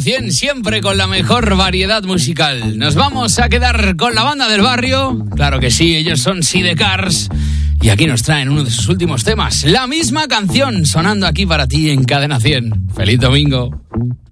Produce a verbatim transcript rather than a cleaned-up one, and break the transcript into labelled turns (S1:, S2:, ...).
S1: cien, siempre con la mejor variedad musical. Nos vamos a quedar con la banda del barrio. Claro que sí, ellos son Sidecars. Y aquí nos traen uno de sus últimos temas. La misma canción sonando aquí para ti en Cadena cien. ¡Feliz domingo!